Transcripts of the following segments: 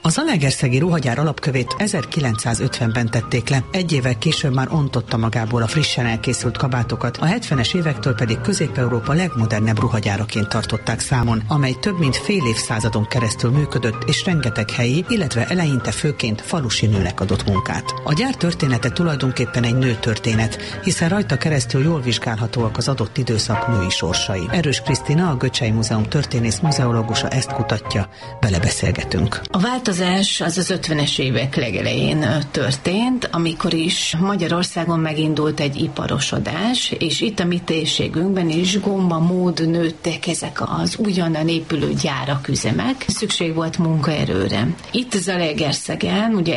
A zalaegerszegi ruhagyár alapkövét 1950-ben tették le, egy évvel később már ontotta magából a frissen elkészült kabátokat, a 70-es évektől pedig Közép-Európa legmodernebb ruhagyáraként tartották számon, amely több mint fél évszázadon keresztül működött, és rengeteg helyi, illetve eleinte főként falusi nőnek adott munkát. A gyár története tulajdonképpen egy nőtörténet, hiszen rajta keresztül jól vizsgálhatóak az adott időszak női sorsai. Erős Krisztina, a Göcsey Múzeum történész muzeológusa ezt kutatja, belebeszélgetünk. A változás az 50-es évek legelején történt, amikor is Magyarországon megindult egy iparosodás, és itt a mi térségünkben is gomba mód nőttek ezek az ugyanan épülő gyárak, üzemek. Szükség volt munkaerőre. Itt Zalaegerszegen, ugye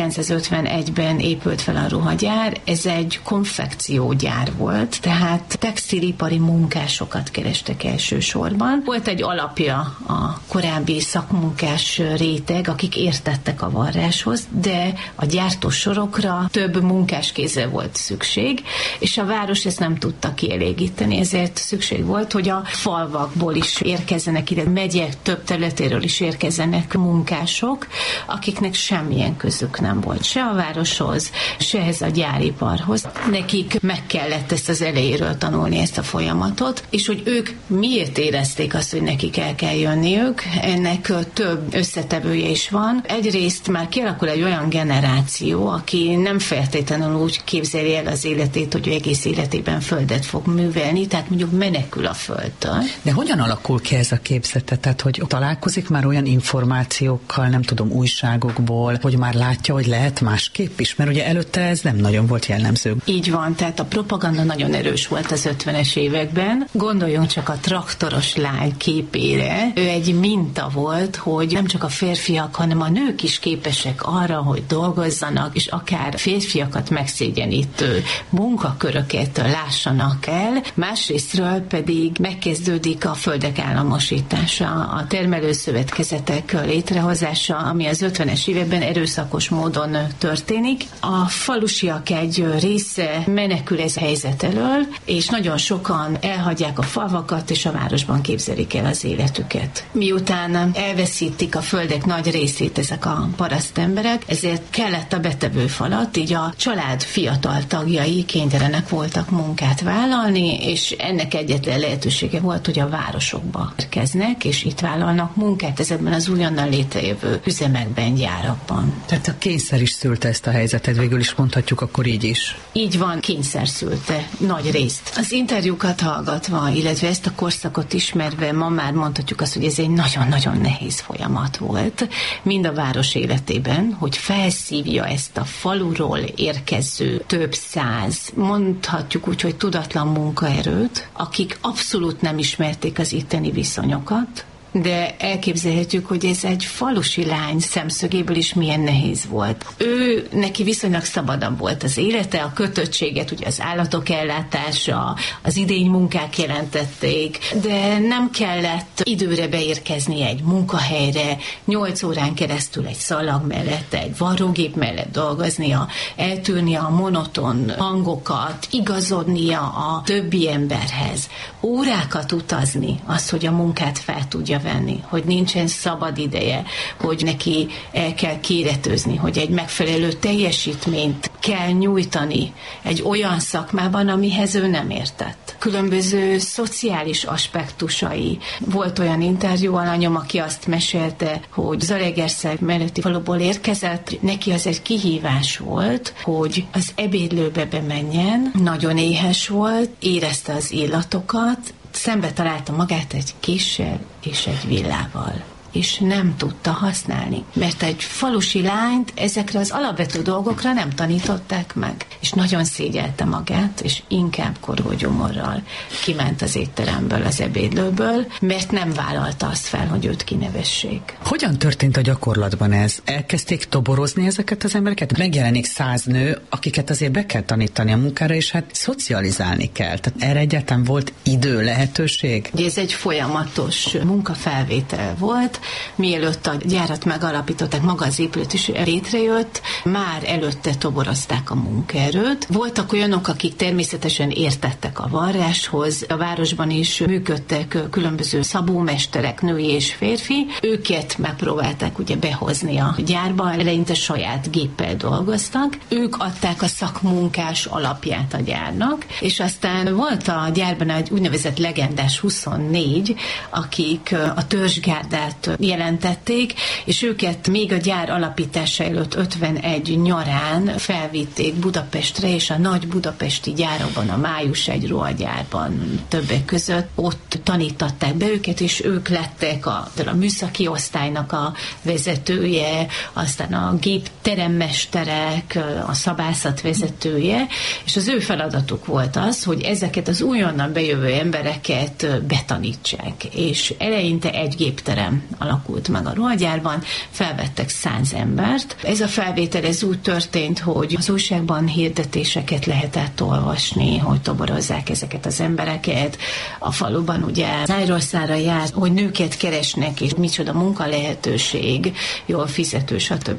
1951-ben épült fel a ruhagyár, ez egy konfekciógyár volt, tehát textilipari munkásokat kerestek elsősorban. Volt egy alapja a korábbi szakmunkás réteg, akik értettek a varráshoz, de a gyártósorokra több munkáskézre volt szükség, és a város ezt nem tudta kielégíteni, ezért szükség volt, hogy a falvakból is érkezzenek ide, megyek több területéről is érkezzenek munkások, akiknek semmilyen közük nem volt se a városhoz, se ehhez a gyáriparhoz. Nekik meg kellett ezt az elejéről tanulni, ezt a folyamatot, és hogy ők miért érezték azt, hogy nekik el kell jönniük, ennek több összetevője is van. Egyrészt már kialakul egy olyan generáció, aki nem feltétlenül úgy képzeli el az életét, hogy ő egész életében földet fog művelni, tehát mondjuk menekül a földtől. De hogyan alakul ki ez a képzete? Tehát, hogy találkozik már olyan információkkal, nem tudom, újságokból, hogy már látja, hogy lehet másképp is, mert ugye előtte ez nem nagyon volt jellemző. Így van, tehát a propaganda nagyon erős volt az 50-es években. Gondoljunk csak a traktoros lány képére. Ő egy minta volt, hogy nem csak a férfiak, hanem a nők is képesek arra, hogy dolgozzanak, és akár férfiakat megszégyenítő munkaköröket lássanak el. Másrésztről pedig megkezdődik a földek államosítása, a termelőszövetkezetek létrehozása, ami az 50-es években erőszakos módon történik. A falusiak egy része menekül ez a helyzet elől, és nagyon sokan elhagyják a falvakat, és a városban képzelik el az életüket. Miután elveszítik a földek nagy részét ezek a paraszt emberek, ezért kellett a betevőfalat, így a család fiatal tagjai kénytelenek voltak munkát vállalni, és ennek egyetlen lehetősége volt, hogy a városokba érkeznek, és itt vállalnak munkát ezekben az újonnan létrejövő üzemekben, gyárakban. Tehát a kényszer is szülte ezt a helyzetet, végül is mondhatjuk akkor így is. Így van, kényszer szülte nagy részt. Az interjúkat hallgatva, illetve ezt a korszakot ismerve, ma már mondhatjuk azt, hogy ez egy nagyon-nagyon nehéz folyamat volt, mind a város életében, hogy felszívja ezt a faluról érkező több száz, mondhatjuk úgy, hogy tudatlan munkaerőt, akik abszolút nem ismerték az itteni viszonyokat, de elképzelhetjük, hogy ez egy falusi lány szemszögéből is milyen nehéz volt. Ő neki viszonylag szabadabb volt az élete, a kötöttséget, ugye az állatok ellátása, az idény munkák jelentették, de nem kellett időre beérkezni egy munkahelyre, 8 órán keresztül egy szalag mellett, egy varrógép mellett dolgoznia, eltűrnie a monoton hangokat, igazodnia a többi emberhez, órákat utazni, az, hogy a munkát fel tudja venni, hogy nincsen szabad ideje, hogy neki el kell kéretőzni, hogy egy megfelelő teljesítményt kell nyújtani egy olyan szakmában, amihez ő nem értett. Különböző szociális aspektusai. Volt olyan interjú alanyom, aki azt mesélte, hogy Zalaegerszeg melletti faluból érkezett, neki az egy kihívás volt, hogy az ebédlőbe bemenjen, nagyon éhes volt, érezte az illatokat, szembe találta magát egy késsel és egy villával, és nem tudta használni, mert egy falusi lányt ezekre az alapvető dolgokra nem tanították meg, és nagyon szégyelte magát, és inkább korhógyomorral kiment az étteremből, az ebédlőből, mert nem vállalta azt fel, hogy őt kinevessék. Hogyan történt a gyakorlatban ez? Elkezdték toborozni ezeket az embereket? Megjelenik 100 nő, akiket azért be kell tanítani a munkára, és hát szocializálni kell. Tehát erre egyáltalán volt idő, lehetőség? Ez egy folyamatos munkafelvétel volt. mielőtt a gyárat megalapították, maga az épület is létrejött, már előtte toborozták a munkaerőt. Voltak olyanok, akik természetesen értettek a varráshoz, a városban is működtek különböző szabómesterek, női és férfi, őket megpróbálták ugye behozni a gyárba, eleinte saját géppel dolgoztak, ők adták a szakmunkás alapját a gyárnak, és aztán volt a gyárban egy úgynevezett legendás 24, akik a törzsgárdát jelentették, és őket még a gyár alapítása előtt 51 nyarán felvitték Budapestre, és a nagy budapesti gyárokban, a Május egy ruhagyárban többek között ott tanítatták be őket, és ők lettek a műszaki osztálynak a vezetője, aztán a gépteremmesterek, a szabászat vezetője, és az ő feladatuk volt az, hogy ezeket az újonnan bejövő embereket betanítsák. És eleinte egy gépterem alakult meg a ruhagyárban, felvettek 100 embert. Ez a felvétel ez úgy történt, hogy az újságban hirdetéseket lehetett olvasni, hogy toborozzák ezeket az embereket. A faluban ugye szájról szájra járt, hogy nőket keresnek, és micsoda munkalehetőség, jól fizető, stb.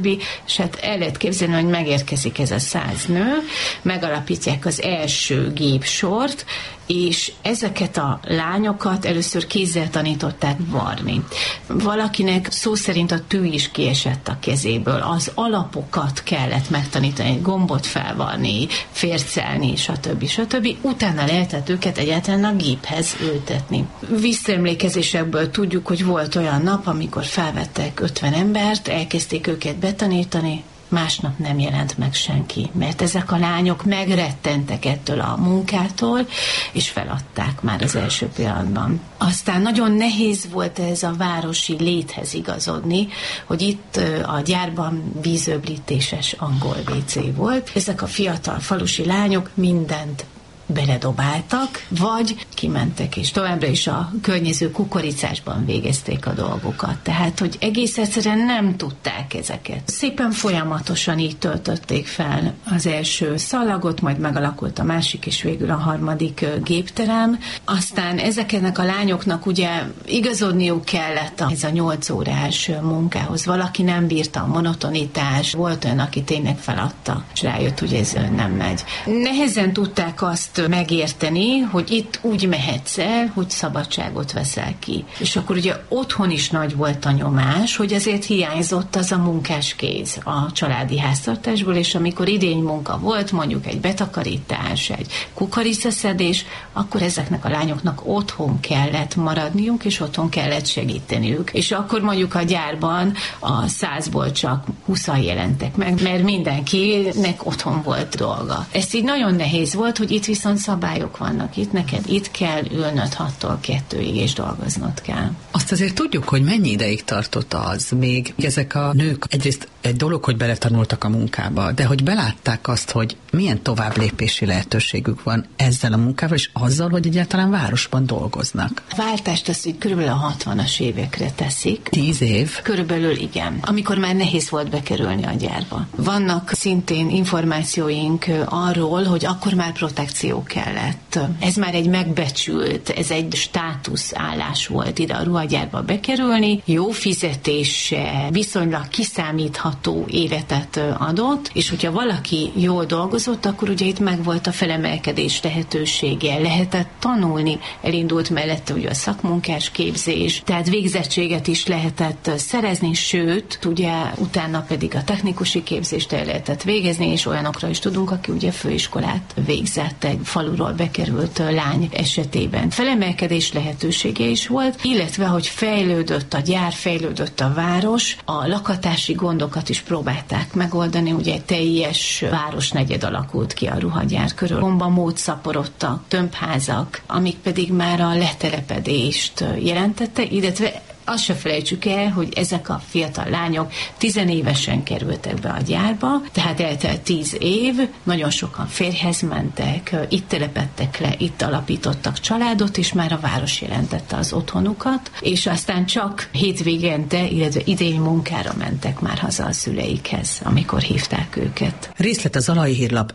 És hát el lehet képzelni, hogy megérkezik ez a 100 nő, megalapítják az első gépsort, és ezeket a lányokat először kézzel tanították varni. Valakinek szó szerint a tű is kiesett a kezéből, az alapokat kellett megtanítani, egy gombot felvarni, fércelni, stb. Utána lehetett őket egyáltalán a géphez ültetni. Visszaemlékezésekből tudjuk, hogy volt olyan nap, amikor felvettek 50 embert, elkezdték őket betanítani, másnap nem jelent meg senki, mert ezek a lányok megrettentek ettől a munkától, és feladták már az első pillanatban. Aztán nagyon nehéz volt ez a városi léthez igazodni, hogy itt a gyárban vízöblítéses angol WC volt. Ezek a fiatal falusi lányok mindent beledobáltak, vagy kimentek, és továbbra is a környező kukoricásban végezték a dolgokat. Tehát, hogy egész egyszerűen nem tudták ezeket. Szépen folyamatosan így töltötték fel az első szalagot, majd megalakult a másik, és végül a harmadik gépterem. Aztán ezeknek a lányoknak ugye igazodniuk kellett ez a 8 órás munkához. Valaki nem bírta a monotonitás, volt olyan, aki tényleg feladta, és rájött, hogy ez nem megy. Nehezen tudták azt megérteni, hogy itt úgy mehetsz el, hogy szabadságot veszel ki. És akkor ugye otthon is nagy volt a nyomás, hogy azért hiányzott az a munkáskéz a családi háztartásból, és amikor idénymunka volt, mondjuk egy betakarítás, egy kukoricaszedés, akkor ezeknek a lányoknak otthon kellett maradniuk, és otthon kellett segíteniük. És akkor mondjuk a gyárban a 100-ból csak 20-an jelentek meg, mert mindenkinek otthon volt dolga. Ez így nagyon nehéz volt, hogy itt viszont szabályok vannak. Itt neked itt kell ülnöd 6-tól 2-ig, és dolgoznod kell. Azt azért tudjuk, hogy mennyi ideig tartott az, még ezek a nők egyrészt egy dolog, hogy beletanultak a munkába, de hogy belátták azt, hogy milyen továbblépési lehetőségük van ezzel a munkával, és azzal, hogy egyáltalán városban dolgoznak. A váltást azt így körülbelül a 60-as évekre teszik. 10 év? Körülbelül igen. Amikor már nehéz volt bekerülni a gyárba. Vannak szintén információink arról, hogy akkor már protekció kellett. Ez már egy megbecsült, ez egy státuszállás volt ide a ruhagyárba bekerülni, jó fizetése, viszonylag kiszámítható életet adott, és hogyha valaki jól dolgozott, akkor ugye itt megvolt a felemelkedés lehetősége, lehetett tanulni, elindult mellette ugye a szakmunkás képzés, tehát végzettséget is lehetett szerezni, sőt, ugye utána pedig a technikusi képzést el lehetett végezni, és olyanokra is tudunk, aki ugye főiskolát végzett egy faluról bekerült lány esetében. Felemelkedés lehetősége is volt, illetve, hogy fejlődött a gyár, fejlődött a város, a lakatási gondokat is próbálták megoldani, ugye egy teljes városnegyed alakult ki a ruhagyár körül. Gombamód szaporodtak, tömbházak, amik pedig már a letelepedést jelentette, illetve azt se felejtsük el, hogy ezek a fiatal lányok 10 évesen kerültek be a gyárba, tehát eltelt 10 év, nagyon sokan férjhez mentek, itt telepedtek le, itt alapítottak családot, és már a város jelentette az otthonukat, és aztán csak hétvégente, illetve idény munkára mentek már haza a szüleikhez, amikor hívták őket. Részlet az Zalai Hírlap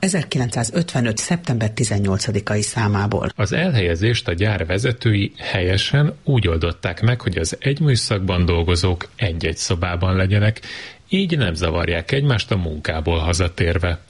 1955. szeptember 18-ai számából. Az elhelyezést a gyár vezetői helyesen úgy oldották meg, hogy az egy műszakban dolgozók egy-egy szobában legyenek, így nem zavarják egymást a munkából hazatérve.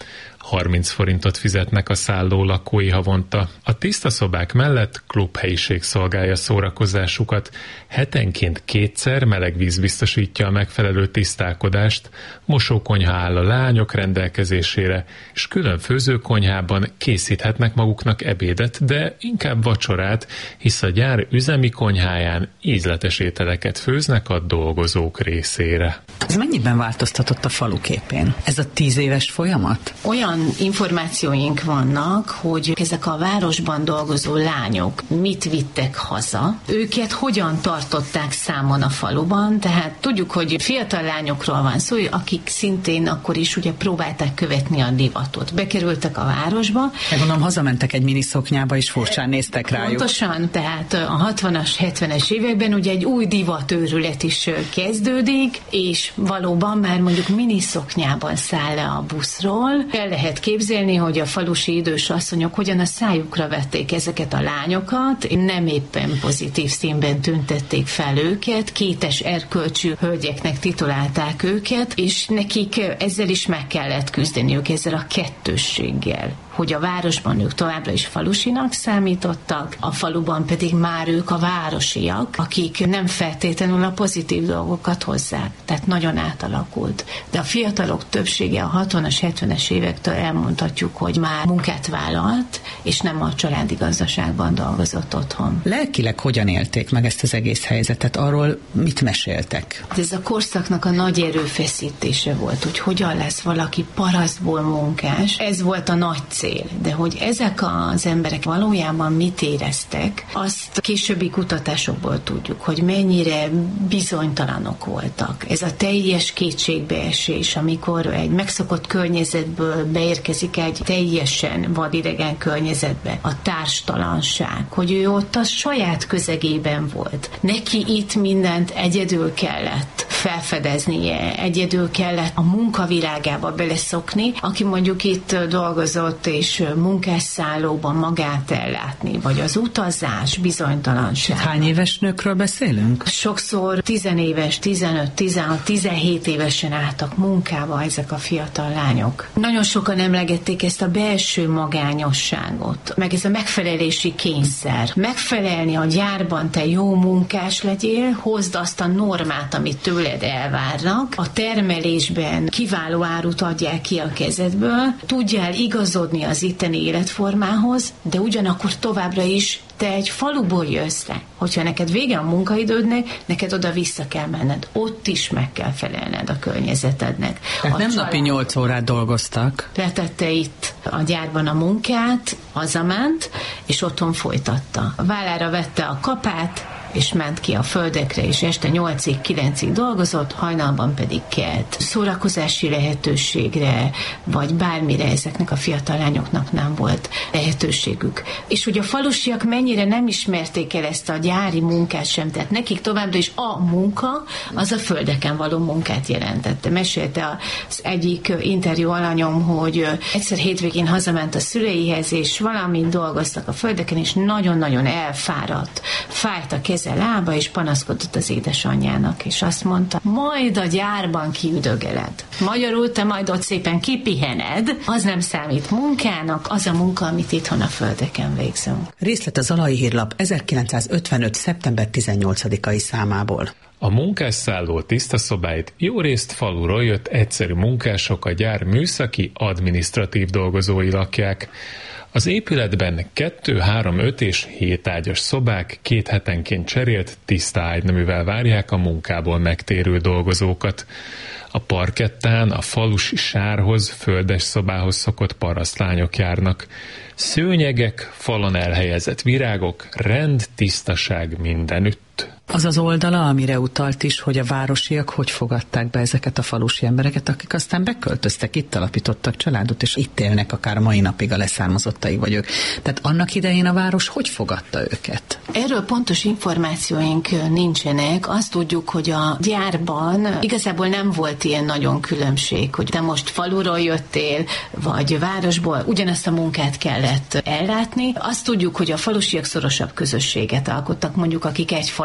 30 forintot fizetnek a szálló lakói havonta. A tiszta szobák mellett klubhelyiség szolgálja szórakozásukat. Hetenként 2-szer meleg víz biztosítja a megfelelő tisztálkodást, mosókonyha áll a lányok rendelkezésére, és külön főzőkonyhában készíthetnek maguknak ebédet, de inkább vacsorát, hisz a gyár üzemi konyháján ízletes ételeket főznek a dolgozók részére. Ez mennyiben változtatott a falu képén? Ez a 10 éves folyamat? Olyan információink vannak, hogy ezek a városban dolgozó lányok mit vittek haza, őket hogyan tartották számon a faluban, tehát tudjuk, hogy fiatal lányokról van szó, akik szintén akkor is ugye próbálták követni a divatot. Bekerültek a városba. Gondolom, hazamentek egy miniszoknyába, és furcsán néztek rájuk. Pontosan, tehát a 60-as, 70-es években ugye egy új divatőrület is kezdődik, és valóban már mondjuk miniszoknyában száll le a buszról. El lehet képzelni, hogy a falusi idős asszonyok hogyan a szájukra vették ezeket a lányokat, nem éppen pozitív színben tüntették fel őket, kétes erkölcsű hölgyeknek titulálták őket, és nekik ezzel is meg kellett küzdeniük, ezzel a kettősséggel, hogy a városban ők továbbra is falusinak számítottak, a faluban pedig már ők a városiak, akik nem feltétlenül a pozitív dolgokat hozzák. Tehát nagyon átalakult. De a fiatalok többsége a 60-as, 70-es évektől elmondhatjuk, hogy már munkát vállalt, és nem a családi gazdaságban dolgozott otthon. Lelkileg hogyan élték meg ezt az egész helyzetet? Arról mit meséltek? Ez a korszaknak a nagy erőfeszítése volt, hogy hogyan lesz valaki parasztból munkás. Ez volt a nagy cél. De hogy ezek az emberek valójában mit éreztek, azt későbbi kutatásokból tudjuk, hogy mennyire bizonytalanok voltak. Ez a teljes kétségbeesés, amikor egy megszokott környezetből beérkezik egy teljesen vadidegen környezetbe, a társtalanság, hogy ő ott a saját közegében volt. Neki itt mindent egyedül kellett felfedeznie, egyedül kellett a munkavilágába beleszokni, aki mondjuk itt dolgozott és munkásszállóban magát ellátni, vagy az utazás, bizonytalanság. Hány éves nőkről beszélünk? Sokszor 10 éves, 15, 16, 17 évesen álltak munkába ezek a fiatal lányok. Nagyon sokan emlegették ezt a belső magányosságot, meg ez a megfelelési kényszer. Megfelelni a gyárban, te jó munkás legyél, hozd azt a normát, amit tőled elvárnak. A termelésben kiváló árut adják ki a kezedből, tudjál igazodni az itteni életformához, de ugyanakkor továbbra is te egy faluból jössz le. Hogyha neked vége a munkaidődnek, neked oda vissza kell menned. Ott is meg kell felelned a környezetednek. Tehát nem napi 8 órát dolgoztak. Letette itt a gyárban a munkát, hazament, és otthon folytatta. A vállára vette a kapát, és ment ki a földekre, és este 8-ig, 9-ig dolgozott, hajnalban pedig kelt. Szórakozási lehetőségre, vagy bármire ezeknek a fiatal lányoknak nem volt lehetőségük. És hogy a falusiak mennyire nem ismerték el ezt a gyári munkát sem, tehát nekik továbbra is a munka, az a földeken való munkát jelentette. Mesélte az egyik interjú alanyom, hogy egyszer hétvégén hazament a szüleihez, és valamint dolgoztak a földeken, és nagyon-nagyon elfáradt. Fájt a keze, lába, és panaszkodott az édesanyjának, és azt mondta, majd a gyárban kiüdögeled. Magyarul te majd ott szépen kipihened, az nem számít munkának, az a munka, amit itthon a földeken végzünk. Részlet a Zalai Hírlap 1955. szeptember 18-ai számából. A munkásszálló tiszta szobáit jó részt faluról jött egyszerű munkások, a gyár műszaki, adminisztratív dolgozói lakják. Az épületben 2, 3, 5 és 7 ágyas szobák 2 hetenként cserélt tiszta ágyneművel várják a munkából megtérő dolgozókat. A parkettán a falusi sárhoz, földes szobához szokott parasztlányok járnak. Szőnyegek, falon elhelyezett virágok, rend, tisztaság mindenütt. Az az oldala, amire utalt is, hogy a városiak hogy fogadták be ezeket a falusi embereket, akik aztán beköltöztek, itt alapítottak családot, és itt élnek akár mai napig a leszármazottai vagy ők. Tehát annak idején a város hogy fogadta őket? Erről pontos információink nincsenek. Azt tudjuk, hogy a gyárban igazából nem volt ilyen nagyon különbség, hogy te most faluról jöttél, vagy városból, ugyanazt a munkát kellett ellátni. Azt tudjuk, hogy a falusiak szorosabb közösséget alkottak, mondjuk akik egy falu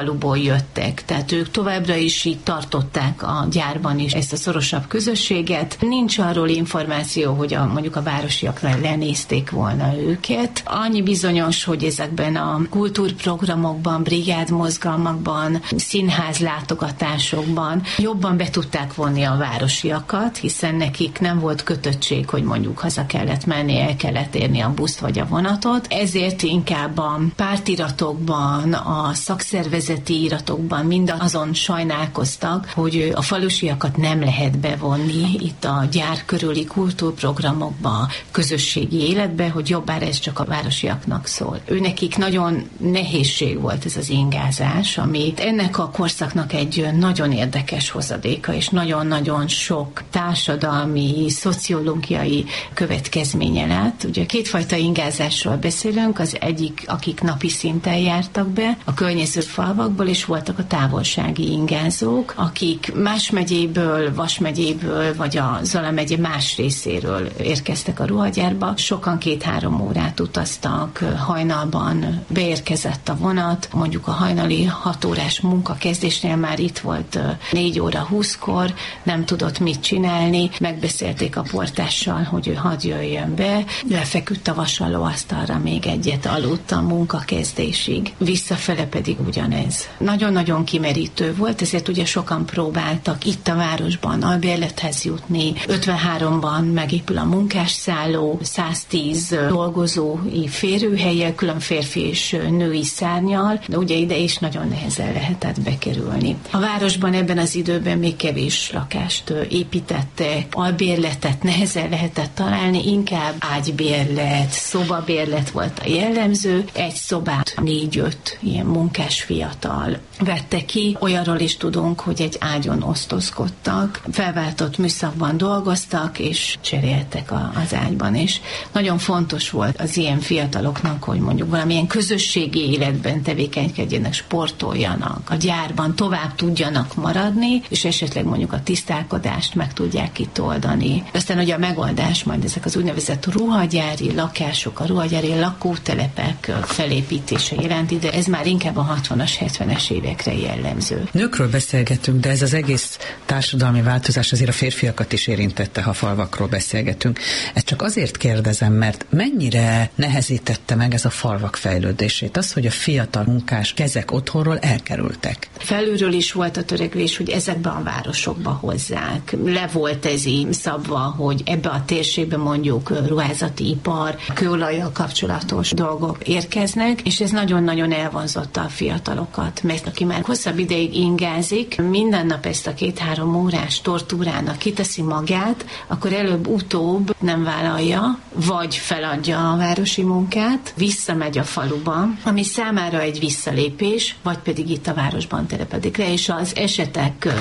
faluból jöttek. Tehát ők továbbra is így tartották a gyárban is ezt a szorosabb közösséget. Nincs arról információ, hogy mondjuk a városiak lenézték volna őket. Annyi bizonyos, hogy ezekben a kultúrprogramokban, brigádmozgalmakban, színház látogatásokban jobban be tudták vonni a városiakat, hiszen nekik nem volt kötöttség, hogy mondjuk haza kellett menni, el kellett érni a buszt vagy a vonatot. Ezért inkább a pártiratokban, a szakszervezeti iratokban mind azon sajnálkoztak, hogy a falusiakat nem lehet bevonni itt a gyár körüli kultúrprogramokba, közösségi életbe, hogy jobbára ez csak a városiaknak szól. Őnekik nagyon nehézség volt ez az ingázás, ami ennek a korszaknak egy nagyon érdekes hozadéka, és nagyon-nagyon sok társadalmi, szociológiai következménye lett. Ugye kétfajta ingázásról beszélünk, az egyik, akik napi szinten jártak be a környező falvakból, és voltak a távolsági ingázók, akik más megyéből, Vas megyéből, vagy a Zala megye más részéről érkeztek a ruhagyárba. Sokan 2-3 órát utaztak, hajnalban beérkezett a vonat, mondjuk a hajnali 6 órás munkakezdésnél már itt volt 4 óra 20-kor, nem tudott mit csinálni, megbeszélték a portással, hogy ő hadd jöjjön be, lefeküdt a vasalóasztalra, még egyet aludt a munkakezdésig. Visszafele pedig ugyanez. Nagyon-nagyon kimerítő volt, ezért ugye sokan próbáltak itt a városban albérlethez jutni. 53-ban megépül a munkásszálló, 110 dolgozói férőhellyel, külön férfi és női szárnyal, de ugye ide is nagyon nehezen lehetett bekerülni. A városban ebben az időben még kevés lakást építettek, albérletet nehezen lehetett találni, inkább ágybérlet, szobabérlet volt a jellemző, egy szobát 4-5 ilyen munkás fiatal vette ki. Olyanról is tudunk, hogy egy ágyon osztozkodtak, felváltott műszakban dolgoztak, és cseréltek az ágyban is. Nagyon fontos volt az ilyen fiataloknak, hogy mondjuk valamilyen közösségi életben tevékenykedjenek, sportoljanak, a gyárban tovább tudjanak maradni, és esetleg mondjuk a tisztálkodást meg tudják itt oldani. Aztán ugye a megoldás majd ezek az úgynevezett ruhagyári lakások, a ruhagyári lakótelepek felépítése jelenti, de ez már inkább a 60-as, 70-es évekre jellemző. Nőkről beszélgetünk, de ez az egész társadalmi változás azért a férfiakat is érintette, ha falvakról beszélgetünk. Ezt csak azért kérdezem, mert mennyire nehezítette meg ez a falvak fejlődését? Az, hogy a fiatal munkás kezek otthonról elkerültek. Felülről is volt a törekvés, hogy ezekbe a városokba hozzák. Le volt ez így szabva, hogy ebbe a térségbe mondjuk ruházati ipar, kőolajjal kapcsolatos dolgok érkeznek, és ez nagyon-nagyon elvonzotta a fiatalokat, mert aki már hosszabb ideig ingázik, minden nap ezt a 2-3 órás tortúrának kiteszi magát, akkor előbb-utóbb nem vállalja, vagy feladja a városi munkát, visszamegy a faluba, ami számára egy visszalépés, vagy pedig itt a városban telepedik le, és az esetek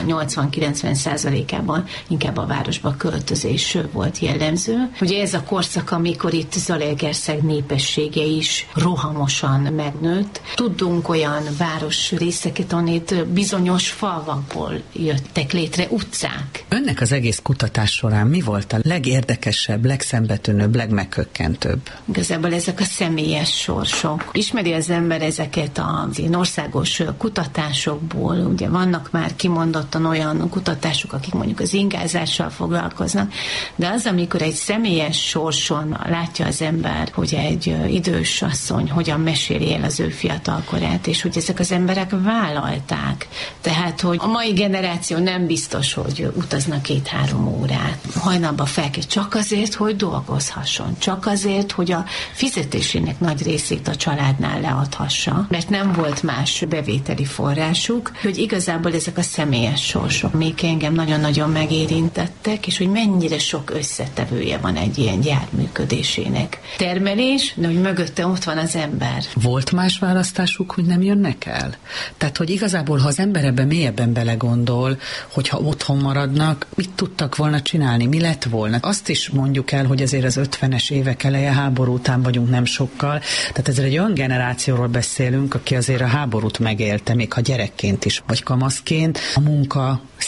80-90%-ában inkább a városba költözés volt jellemző. Ugye ez a korszak, amikor itt Zalaegerszeg népessége is rohamosan megnőtt. Tudunk olyan városrészeket, amit bizonyos falvakból jöttek létre utcák. Önnek az egész kutatás során mi volt a legérdekesebb, legszembetűnőbb, legmeghökkentőbb? Igazából ezek a személyes sorsok. Ismeri az ember ezeket az ilyen országos kutatásokból, ugye vannak már kimondottan olyan kutatások, akik mondjuk az ingázással foglalkoznak, de az, amikor egy személyes sorson látja az ember, hogy egy idős asszony hogyan meséli el az ő fiatalkorát, és hogy ezek az emberek vállalták. Tehát, hogy a mai generáció nem biztos, hogy utaznak 2-3 órát. Hajnalban fel kell csak azért, hogy dolgozhasson. Csak azért, hogy a fizetésének nagy részét a családnál leadhassa, mert nem volt más bevételi forrásuk, hogy igazából ezek a személyes sorsok még engem nagyon-nagyon megérintettek, és hogy mennyire sok összetevője van egy ilyen gyár működésének. Termelés, de hogy mögötte ott van az ember. Volt más választásuk, hogy nem jönnek el? Tehát, hogy igazából, ha az ember ebben mélyebben belegondol, hogyha otthon maradnak, mit tudtak volna csinálni, mi lett volna? Azt is mondjuk el, hogy azért az 50-es évek eleje, háború után vagyunk nem sokkal, tehát ezzel egy olyan generációról beszélünk, aki azért a háborút megélte, még ha gyerekként is, vagy kamaszként. A munka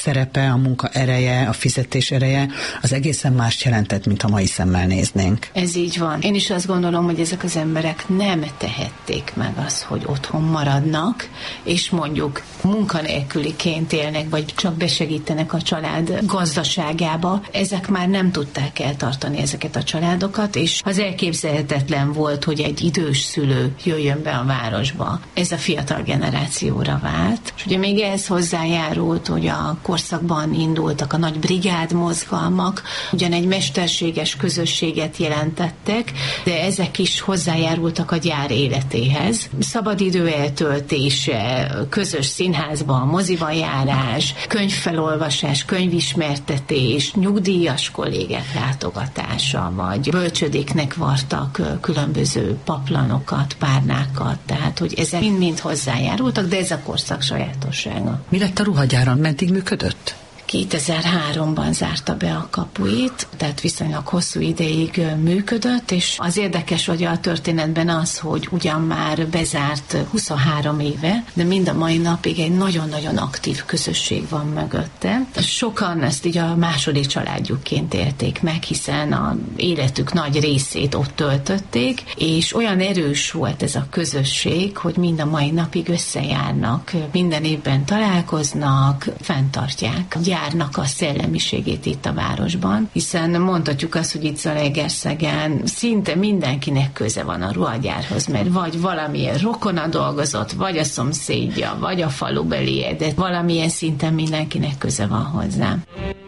szerepe, a munka ereje, a fizetés ereje, az egészen más jelentett, mint a mai szemmel néznénk. Ez így van. Én is azt gondolom, hogy ezek az emberek nem tehették meg azt, hogy otthon maradnak, és mondjuk munkanélküliként élnek, vagy csak besegítenek a család gazdaságába. Ezek már nem tudták eltartani ezeket a családokat, és az elképzelhetetlen volt, hogy egy idős szülő jöjjön be a városba. Ez a fiatal generációra vált. És ugye még ehhez hozzájárult, hogy a korszakban indultak a nagy brigádmozgalmak, ugyan egy mesterséges közösséget jelentettek, de ezek is hozzájárultak a gyár életéhez. Szabadidő eltöltése, közös színházban, moziba járás, könyvfelolvasás, könyvismertetés, nyugdíjas kollégák látogatása, vagy bölcsödéknek vartak különböző paplanokat, párnákat, tehát hogy ezek mind-mind hozzájárultak, de ez a korszak sajátossága. Mi lett a ruhagyáron? Meddig működött? 2003-ban zárta be a kapuit, tehát viszonylag hosszú ideig működött, és az érdekes vagy a történetben az, hogy ugyan már bezárt 23 éve, de mind a mai napig egy nagyon-nagyon aktív közösség van mögötte. Sokan ezt így a második családjukként élték meg, hiszen az életük nagy részét ott töltötték, és olyan erős volt ez a közösség, hogy mind a mai napig összejárnak, minden évben találkoznak, fenntartják járnak a szellemiségét itt a városban, hiszen mondhatjuk azt, hogy itt Zalaegerszegen szinte mindenkinek köze van a ruhagyárhoz, mert vagy valamilyen rokona dolgozott, vagy a szomszédja, vagy a falubelie, de valamilyen szinten mindenkinek köze van hozzá.